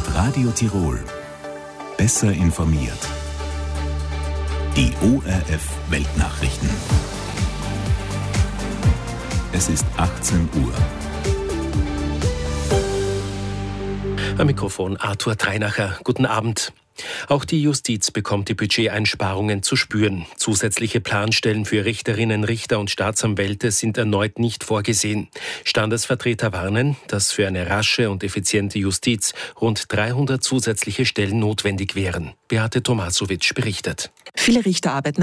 Radio Tirol. Besser informiert. Die ORF Weltnachrichten. Es ist 18 Uhr. Am Mikrofon Arthur Treinacher. Guten Abend. Auch die Justiz bekommt die Budgeteinsparungen zu spüren. Zusätzliche Planstellen für Richterinnen, Richter und Staatsanwälte sind erneut nicht vorgesehen. Standesvertreter warnen, dass für eine rasche und effiziente Justiz rund 300 zusätzliche Stellen notwendig wären. Beate Tomasowitsch berichtet. Viele Richter arbeiten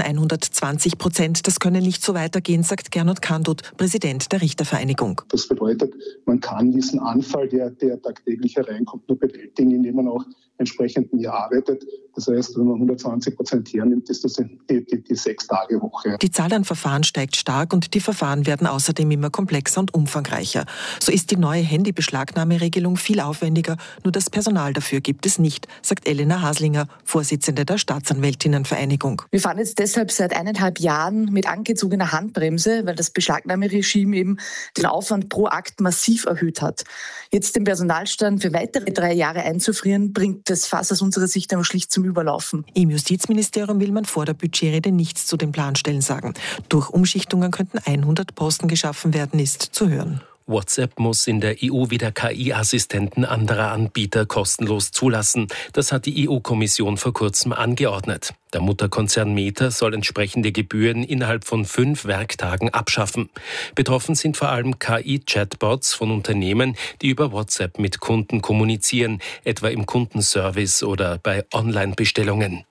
120%. Das könne nicht so weitergehen, sagt Gernot Kandut, Präsident der Richtervereinigung. Das bedeutet, man kann diesen Anfall, der tagtäglich hereinkommt, nur bewältigen, indem man auch entsprechend mehr arbeitet. Das heißt, wenn man 120% hernimmt, ist das die 6-Tage-Woche. Die Zahl an Verfahren steigt stark und die Verfahren werden außerdem immer komplexer und umfangreicher. So ist die neue Handybeschlagnahmeregelung viel aufwendiger, nur das Personal dafür gibt es nicht, sagt Elena Haslinger, Vorsitzende der Staatsanwältinnenvereinigung. Wir fahren jetzt deshalb seit 1,5 Jahren mit angezogener Handbremse, weil das Beschlagnahmeregime eben den Aufwand pro Akt massiv erhöht hat. Jetzt den Personalstand für weitere 3 Jahre einzufrieren, bringt das Fass aus unserer Sicht aber schlicht zum Überlaufen. Im Justizministerium will man vor der Budgetrede nichts zu den Planstellen sagen. Durch Umschichtungen könnten 100 Posten geschaffen werden, ist zu hören. WhatsApp muss in der EU wieder KI-Assistenten anderer Anbieter kostenlos zulassen. Das hat die EU-Kommission vor kurzem angeordnet. Der Mutterkonzern Meta soll entsprechende Gebühren innerhalb von 5 Werktagen abschaffen. Betroffen sind vor allem KI-Chatbots von Unternehmen, die über WhatsApp mit Kunden kommunizieren, etwa im Kundenservice oder bei Online-Bestellungen.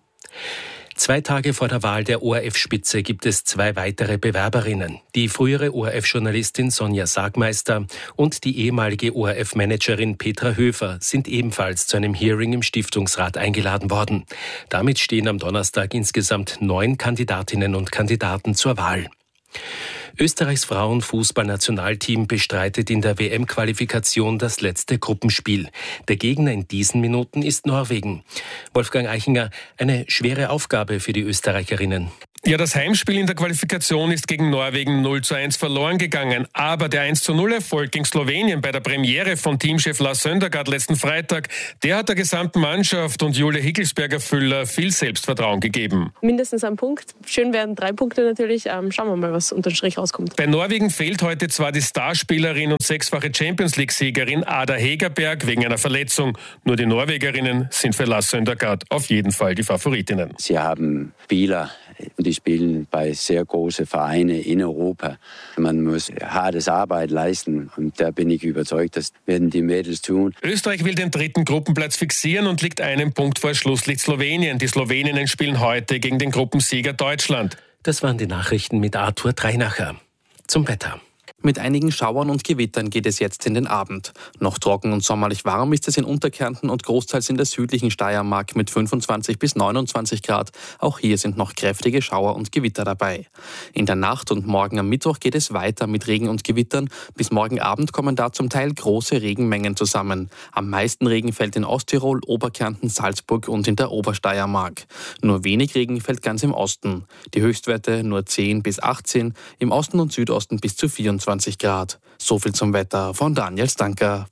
2 Tage vor der Wahl der ORF-Spitze gibt es 2 weitere Bewerberinnen. Die frühere ORF-Journalistin Sonja Sagmeister und die ehemalige ORF-Managerin Petra Höfer sind ebenfalls zu einem Hearing im Stiftungsrat eingeladen worden. Damit stehen am Donnerstag insgesamt 9 Kandidatinnen und Kandidaten zur Wahl. Österreichs Frauenfußballnationalteam bestreitet in der WM-Qualifikation das letzte Gruppenspiel. Der Gegner in diesen Minuten ist Norwegen. Wolfgang Eichinger, eine schwere Aufgabe für die Österreicherinnen. Ja, das Heimspiel in der Qualifikation ist gegen Norwegen 0:1 verloren gegangen. Aber der 1:0-Erfolg gegen Slowenien bei der Premiere von Teamchef Lars Søndergaard letzten Freitag, der hat der gesamten Mannschaft und Julia Higgelsberger-Füller viel Selbstvertrauen gegeben. Mindestens ein Punkt. Schön wären 3 Punkte natürlich. Schauen wir mal, was unterm Strich rauskommt. Bei Norwegen fehlt heute zwar die Starspielerin und 6-fache Champions-League-Siegerin Ada Hegerberg wegen einer Verletzung. Nur die Norwegerinnen sind für Lars Søndergaard auf jeden Fall die Favoritinnen. Sie haben Spieler, die spielen bei sehr großen Vereinen in Europa. Man muss hartes Arbeit leisten und da bin ich überzeugt, das werden die Mädels tun. Österreich will den 3. Gruppenplatz fixieren und liegt 1 Punkt vor Schlusslicht Slowenien. Die Sloweninnen spielen heute gegen den Gruppensieger Deutschland. Das waren die Nachrichten mit Arthur Treinacher. Zum Wetter. Mit einigen Schauern und Gewittern geht es jetzt in den Abend. Noch trocken und sommerlich warm ist es in Unterkärnten und großteils in der südlichen Steiermark mit 25 bis 29 Grad. Auch hier sind noch kräftige Schauer und Gewitter dabei. In der Nacht und morgen am Mittwoch geht es weiter mit Regen und Gewittern. Bis morgen Abend kommen da zum Teil große Regenmengen zusammen. Am meisten Regen fällt in Osttirol, Oberkärnten, Salzburg und in der Obersteiermark. Nur wenig Regen fällt ganz im Osten. Die Höchstwerte nur 10 bis 18, im Osten und Südosten bis zu 24 Grad. So viel zum Wetter von Daniel Stanker.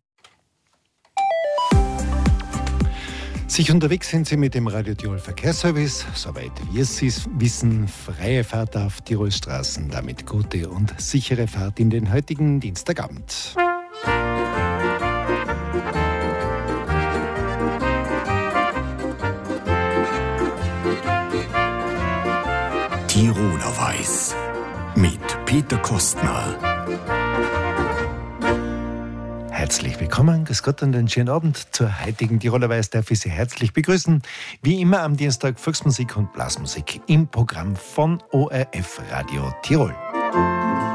Sich unterwegs sind Sie mit dem Radio Tirol Verkehrsservice. Soweit wir es wissen, freie Fahrt auf Tirols Straßen. Damit gute und sichere Fahrt in den heutigen Dienstagabend. Tiroler Weiß mit Peter Kostner. Herzlich willkommen, grüß Gott und einen schönen Abend. Zur heutigen Tiroler Weiß darf ich Sie herzlich begrüßen. Wie immer am Dienstag Volksmusik und Blasmusik im Programm von ORF Radio Tirol.